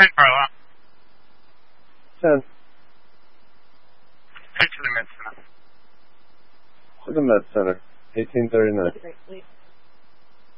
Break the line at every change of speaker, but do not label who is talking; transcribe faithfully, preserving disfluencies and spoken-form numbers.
Hey, Carla.
ten.
Take to the med center.
To the med center. eighteen thirty-nine.